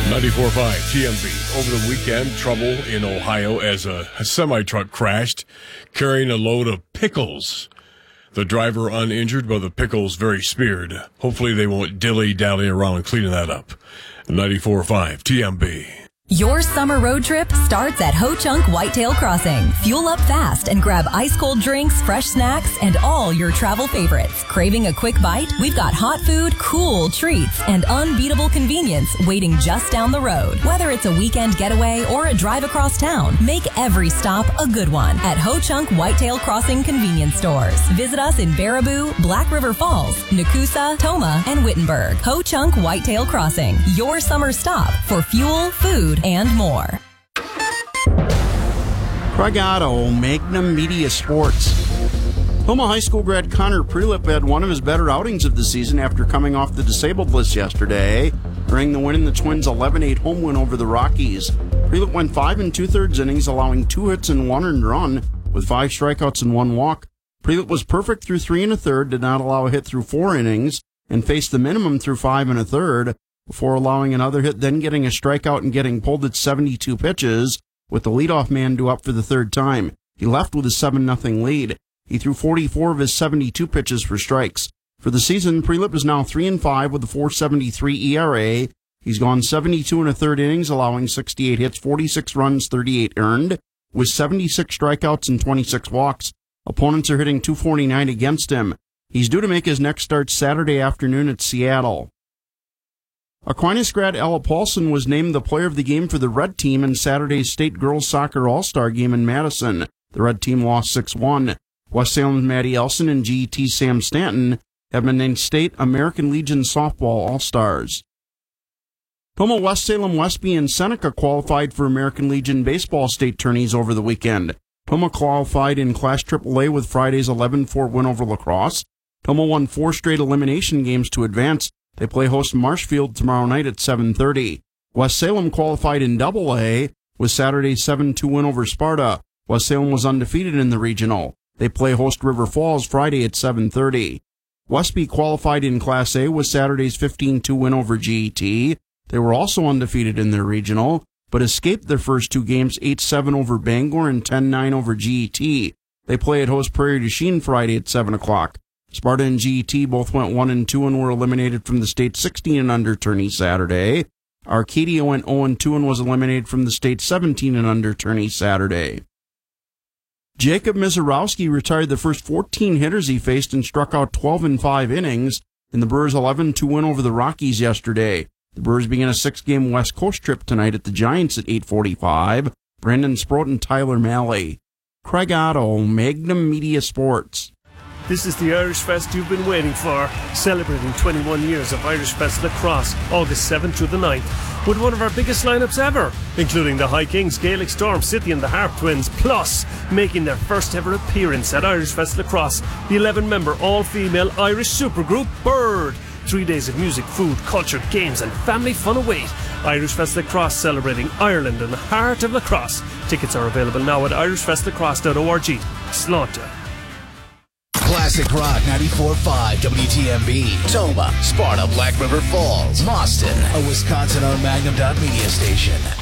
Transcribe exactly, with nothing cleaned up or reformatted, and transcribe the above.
ninety-four point five T M B. Over the weekend, trouble in Ohio as a, a semi-truck crashed carrying a load of pickles. The driver uninjured, but the pickles very smeared. Hopefully they won't dilly-dally around cleaning that up. ninety-four point five T M B. Your summer road trip starts at Ho Chunk Whitetail Crossing. Fuel up fast and grab ice-cold drinks, fresh snacks, and all your travel favorites. Craving a quick bite? We've got hot food, cool treats, and unbeatable convenience waiting just down the road. Whether it's a weekend getaway or a drive across town, make every stop a good one at Ho Chunk Whitetail Crossing convenience stores. Visit us in Baraboo, Black River Falls, Nakusa, Toma, and Wittenberg. Ho Chunk Whitetail Crossing, your summer stop for fuel, food, and more. Craig Otto, Magnum Media Sports. Toma High School grad Connor Prelip had one of his better outings of the season after coming off the disabled list yesterday, earning the win in the Twins' eleven eight home win over the Rockies. Prelip went five and two-thirds innings, allowing two hits and one earned run, with five strikeouts and one walk. Prelip was perfect through three and a third, did not allow a hit through four innings, and faced the minimum through five and a third, before allowing another hit, then getting a strikeout and getting pulled at seventy-two pitches, with the leadoff man due up for the third time. He left with a seven nothing lead. He threw forty-four of his seventy-two pitches for strikes. For the season, Prelip is now three and five with a four seventy-three E R A. He's gone seventy-two and a third innings, allowing sixty-eight hits, forty-six runs, thirty-eight earned, with seventy-six strikeouts and twenty-six walks. Opponents are hitting two forty-nine against him. He's due to make his next start Saturday afternoon at Seattle. Aquinas grad Ella Paulson was named the player of the game for the Red Team in Saturday's State Girls Soccer All-Star game in Madison. The Red Team lost six one. West Salem's Maddie Elson and G E T's Sam Stanton have been named State American Legion Softball All-Stars. Toma West Salem Westby and Seneca qualified for American Legion Baseball State tourneys over the weekend. Toma qualified in Class triple A with Friday's eleven four win over La Crosse. Toma won four straight elimination games to advance. They play host Marshfield tomorrow night at seven thirty. West Salem qualified in double A with Saturday's seven two win over Sparta. West Salem was undefeated in the regional. They play host River Falls Friday at seven thirty. Westby qualified in Class A with Saturday's fifteen two win over G E T. They were also undefeated in their regional, but escaped their first two games eight seven over Bangor and ten nine over G E T. They play at host Prairie du Chien Friday at seven o'clock. Sparta and G E T both went one and two and were eliminated from the state sixteen and under tourney Saturday. Arcadia went oh and two and was eliminated from the state seventeen and under tourney Saturday. Jacob Mizorowski retired the first fourteen hitters he faced and struck out twelve in five innings in the Brewers' eleven two win over the Rockies yesterday. The Brewers begin a six-game West Coast trip tonight at the Giants at eight forty-five. Brandon Sproat and Tyler Malley. Craig Otto, Magnum Media Sports. This is the Irish Fest you've been waiting for, celebrating twenty-one years of Irish Fest Lacrosse, August seventh through the ninth, with one of our biggest lineups ever, including the High Kings, Gaelic Storm, City and the Harp Twins, plus making their first ever appearance at Irish Fest Lacrosse, the eleven-member all-female Irish supergroup Bird. Three days of music, food, culture, games and family fun await. Irish Fest Lacrosse, celebrating Ireland and the heart of lacrosse. Tickets are available now at irish fest lacrosse dot org. Slaughter. Classic Rock ninety-four point five W T M B. Toma, Sparta, Black River Falls, Boston, a Wisconsin-owned Magnum Media station.